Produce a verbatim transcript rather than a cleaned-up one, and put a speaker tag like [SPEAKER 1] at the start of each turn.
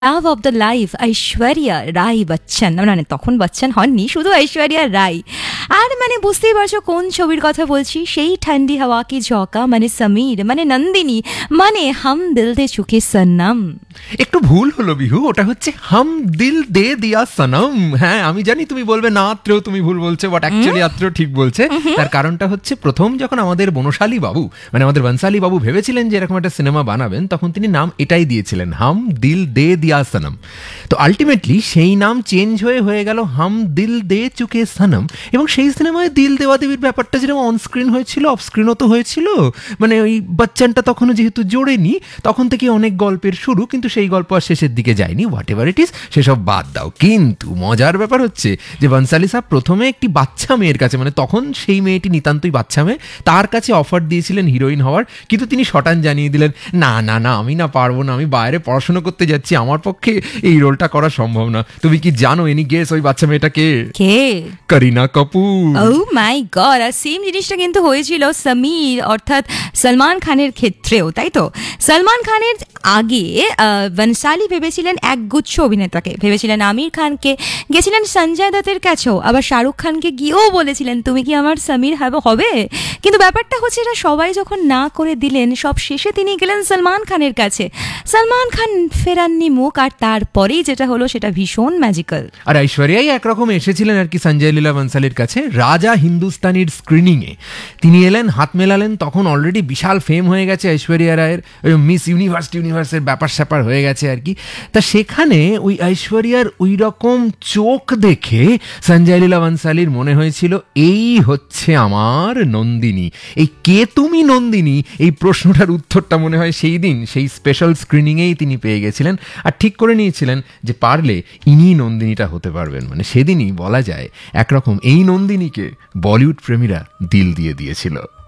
[SPEAKER 1] Love of the life Aishwarya Rai Bachchan, মানে তখন বচ্চন হননি, শুধু ঐশ্বরিয়া রাই। আর মানে বুঝতেই পারছো কোন ছবির কথা বলছি, সেই ঠান্ডি হাওয়া কি ঝোঁকা মানে সমীর মানে নন্দিনী মানে হাম দিল দে চুকে সনম।
[SPEAKER 2] একটু ভুল হলো বিহু, ওটা হচ্ছে হাম দিল দে দিয়া সনম। হ্যাঁ আমি জানি তুমি বলবে না আত্রেও তুমি ভুল বলছো, বাট অ্যাকচুয়ালি আত্রেও ঠিক বলছে। তার কারণটা হচ্ছে প্রথম যখন আমাদের বনশালী বাবু মানে আমাদের বনশালী বাবু ভেবেছিলেন যে এরকম একটা সিনেমা বানাবেন, তখন তিনি নাম এটাই দিয়েছিলেন হাম দিল দে দিয়া সনম। তো আলটিমেটলি সেই নাম চেঞ্জ হয়ে হয়ে গেল হাম দিল দে চুকে সনম। এবং সেই সিনেমায় দিল দেওয়া দেবীর ব্যাপারটা যেরকম অনস্ক্রিন হয়েছিল, অফস্ক্রিনও তো হয়েছিল। মানে ওই বাচ্চানটা তখনও যেহেতু জোড়েনি, তখন থেকে অনেক গল্পের শুরু, কিন্তু সেই গল্প আর শেষের দিকে যায়নি। হোয়াট এভার ইট ইজ, সেসব বাদ দাও। কিন্তু মজার ব্যাপার হচ্ছে যে বনশালী সাহেব প্রথমে একটি বাচ্চা মেয়ের কাছে, মানে তখন সেই মেয়েটি নিতান্তই বাচ্চা মেয়ে, তার কাছে অফার দিয়েছিলেন হিরোইন হওয়ার, কিন্তু তিনি শটান জানিয়ে দিলেন না না না আমি না পারবো না, আমি বাইরে পড়াশোনা করতে যাচ্ছি, আমার পক্ষে এই রোলটা করা সম্ভব না। তুমি কি জানো এনি গেস ওই বাচ্চা মেয়েটা কে?
[SPEAKER 1] কে?
[SPEAKER 2] করিনা কাপুর।
[SPEAKER 1] ও মাই গড! আর সেম জিনিসটা কিন্তু হয়েছিল সমীর অর্থাৎ সলমান খানের ক্ষেত্রেও, তাই তো? সলমান খানের আগে বনশালী ভেবেছিলেন একগুচ্ছ অভিনেতাকে, ভেবেছিলেন আমির খানকে, গেছিলেন সঞ্জয় দত্তের কাছেও, আবার শাহরুখ খানকে গিয়েও বলেছিলেন তুমি কি আমার সমীর হবে। কিন্তু ব্যাপারটা হচ্ছে এটা সবাই যখন না করে দিলেন, সব শেষে তিনি গেলেন সলমান খানের কাছে। সলমান খান ফেরাননি মুখ, আর তারপরেই যেটা হলো সেটা ভীষণ ম্যাজিক্যাল।
[SPEAKER 2] আর ঐশ্বরিয়াই একরকম এসেছিলেন আর কি সঞ্জয় লীলা বনশালীর কাছে রাজা হিন্দুস্তানির স্ক্রিনিংয়ে। তিনি এলেন, হাত মেলালেন, তখন অলরেডি বিশাল ফেম হয়ে গেছে ঐশ্বরিয়া রায়ের, ওই মিস ইউনিভার্স ইউনিভার্সের ব্যাপার স্যাপার হয়ে গেছে আর কি। তা সেখানে ওই ঐশ্বরিয়ার ওই রকম চোখ দেখে সঞ্জয় লীলা বনশালীর মনে হয়েছিল এই হচ্ছে আমার নন্দিনী। এই কে তুমি নন্দিনী, এই প্রশ্নটার উত্তরটা মনে হয় সেই দিন সেই স্পেশাল স্ক্রিনিংয়েই তিনি পেয়ে গেছিলেন, আর ঠিক করে নিয়েছিলেন যে পারলে ইনি নন্দিনীটা হতে পারবেন। মানে সেদিনই বলা যায় একরকম এই নন্দিনীকে বলিউড প্রেমীরা দিল দিয়ে দিয়েছিল।